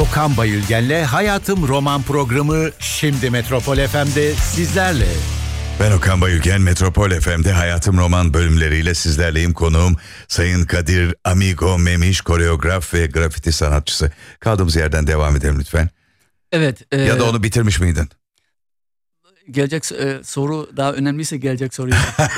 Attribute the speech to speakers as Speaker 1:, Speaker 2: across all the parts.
Speaker 1: Okan Bayülgen'le Hayatım Roman programı şimdi Metropol FM'de sizlerle.
Speaker 2: Ben Okan Bayülgen, Metropol FM'de Hayatım Roman bölümleriyle sizlerleyim. Konuğum Sayın Kadir Amigo Memiş, koreograf ve grafiti sanatçısı. Kaldığımız yerden devam edelim lütfen.
Speaker 3: Evet.
Speaker 2: Ya da onu bitirmiş miydin?
Speaker 3: Gelecek soru daha önemliyse gelecek soruyu.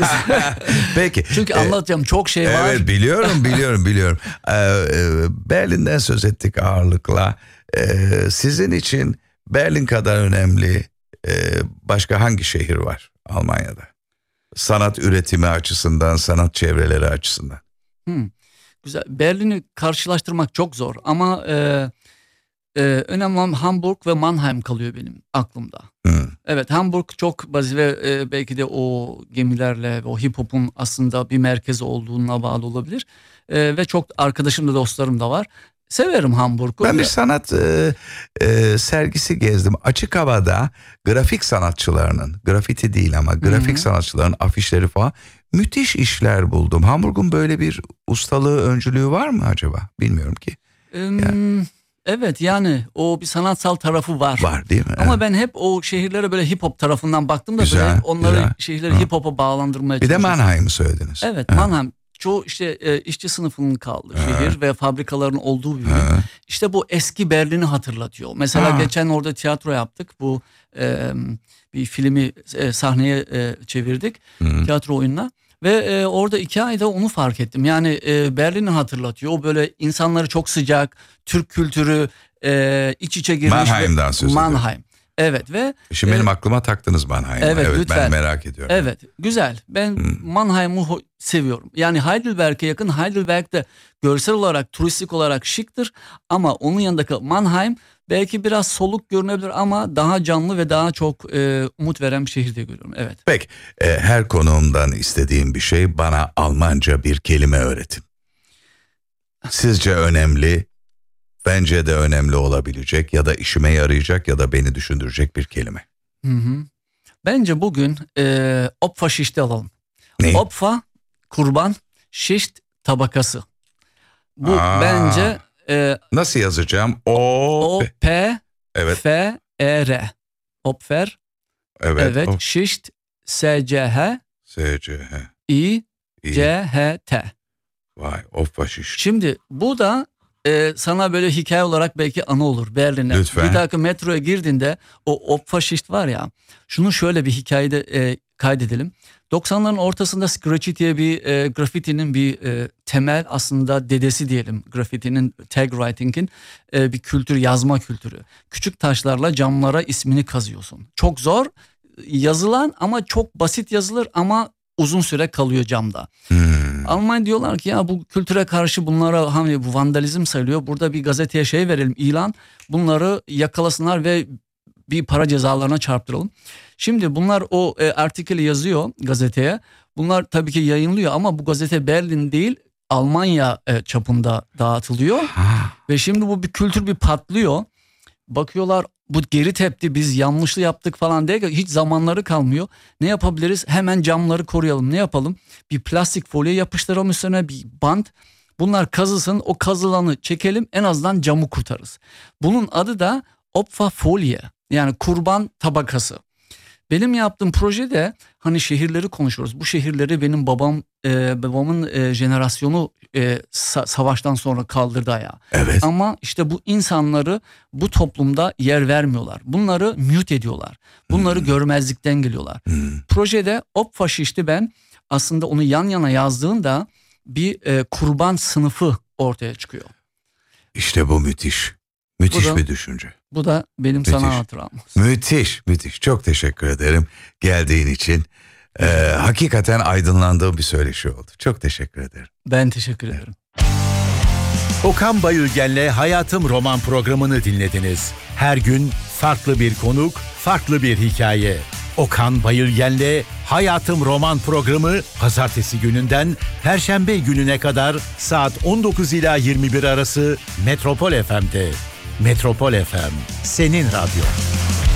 Speaker 2: Peki.
Speaker 3: Çünkü anlatacağım çok şey var.
Speaker 2: Evet, biliyorum. Berlin'den söz ettik ağırlıkla. Sizin için Berlin kadar önemli başka hangi şehir var Almanya'da? Sanat üretimi açısından, sanat çevreleri açısından.
Speaker 3: Güzel. Berlin'i karşılaştırmak çok zor ama önemli olan Hamburg ve Mannheim kalıyor benim aklımda. Evet, Hamburg çok basit ve belki de o gemilerle o hip hop'un aslında bir merkezi olduğuna bağlı olabilir. Ve çok arkadaşım da dostlarım da var. Severim Hamburg'u.
Speaker 2: Ben bir sanat sergisi gezdim. Açık havada grafik sanatçılarının, grafiti değil ama grafik sanatçıların afişleri falan müthiş işler buldum. Hamburg'un böyle bir ustalığı, öncülüğü var mı acaba? Bilmiyorum ki.
Speaker 3: Evet, yani o bir sanatsal tarafı var.
Speaker 2: Var değil mi?
Speaker 3: Ama ben hep o şehirlere böyle hip hop tarafından baktım da
Speaker 2: güzel,
Speaker 3: böyle onları
Speaker 2: güzel.
Speaker 3: şehirleri hip hop'a bağlandırmaya
Speaker 2: Bir de
Speaker 3: çalışıyorum.
Speaker 2: Mannheim'ı söylediniz.
Speaker 3: Evet, Mannheim. Çoğu işte işçi sınıfının kaldığı şehir ve fabrikaların olduğu bir yer. İşte bu eski Berlin'i hatırlatıyor. Mesela geçen orada tiyatro yaptık. Bu bir filmi sahneye çevirdik. Tiyatro oyununa. Ve orada 2 ayda onu fark ettim. Yani Berlin'i hatırlatıyor. O böyle insanları çok sıcak, Türk kültürü iç içe girmiş.
Speaker 2: Mannheim'dan söz ediyorum.
Speaker 3: Mannheim. Evet ve...
Speaker 2: Şimdi benim aklıma taktınız Mannheim'ı.
Speaker 3: Evet, lütfen.
Speaker 2: Ben merak ediyorum.
Speaker 3: Evet, güzel. Ben Mannheim'ı seviyorum. Yani Heidelberg'e yakın. Heidelberg de görsel olarak, turistik olarak şıktır. Ama onun yanındaki Mannheim belki biraz soluk görünebilir ama daha canlı ve daha çok umut veren bir şehir diye görüyorum. Evet.
Speaker 2: Peki, her konuğumdan istediğim bir şey, bana Almanca bir kelime öğretin. Sizce önemli, bence de önemli olabilecek ya da işime yarayacak ya da beni düşündürecek bir kelime.
Speaker 3: Bence bugün Opfer şişti alalım.
Speaker 2: Ne?
Speaker 3: Opfer, kurban, şişt tabakası. Bu bence...
Speaker 2: Nasıl yazacağım?
Speaker 3: O-P-F-E-R. Opfer. Evet. Şişt, S-C-H.
Speaker 2: S-C-H.
Speaker 3: İ-C-H-T.
Speaker 2: Vay, Opfer.
Speaker 3: Şimdi bu da sana böyle hikaye olarak belki anı olur Berlin'e.
Speaker 2: Lütfen.
Speaker 3: Bir dakika metroya girdiğinde o Opfer var ya. Şunu şöyle bir hikayede kaydedelim. 90'ların ortasında Scratchy diye bir grafitinin bir temel aslında dedesi diyelim. Grafitinin, tag writing'in bir kültür, yazma kültürü. Küçük taşlarla camlara ismini kazıyorsun. Çok zor yazılan ama çok basit yazılır ama uzun süre kalıyor camda. Almanya diyorlar ki ya bu kültüre karşı bunlara hani bu vandalizm sayılıyor. Burada bir gazeteye verelim, ilan. Bunları yakalasınlar ve bir para cezalarına çarptıralım. Şimdi bunlar o artikeli yazıyor gazeteye. Bunlar tabii ki yayınlıyor ama bu gazete Berlin değil Almanya çapında dağıtılıyor. Ve şimdi bu bir kültür bir patlıyor. Bakıyorlar bu geri tepti, biz yanlışlı yaptık falan diye hiç zamanları kalmıyor. Ne yapabiliriz? Hemen camları koruyalım. Ne yapalım? Bir plastik folyo yapıştıralım üstüne, bir bant. Bunlar kazısın, o kazılanı çekelim, en azından camı kurtarırız. Bunun adı da Opferfolie, yani kurban tabakası. Benim yaptığım projede hani şehirleri konuşuyoruz. Bu şehirleri benim babamın jenerasyonu savaştan sonra kaldırdı ayağa.
Speaker 2: Evet.
Speaker 3: Ama işte bu insanları bu toplumda yer vermiyorlar. Bunları mute ediyorlar. Bunları görmezlikten geliyorlar. Projede Opfer ben aslında onu yan yana yazdığında bir kurban sınıfı ortaya çıkıyor.
Speaker 2: İşte bu müthiş. Müthiş bir düşünce.
Speaker 3: Bu da benim sana hatıram.
Speaker 2: Müthiş. Çok teşekkür ederim geldiğin için. Hakikaten aydınlandığım bir söyleşi oldu. Çok teşekkür ederim.
Speaker 3: Ben teşekkür ederim.
Speaker 1: Okan Bayülgen'le Hayatım Roman programını dinlediniz. Her gün farklı bir konuk, farklı bir hikaye. Okan Bayülgen'le Hayatım Roman programı pazartesi gününden perşembe gününe kadar saat 19 ila 21 arası Metropol FM'de. Metropol FM, senin radyo.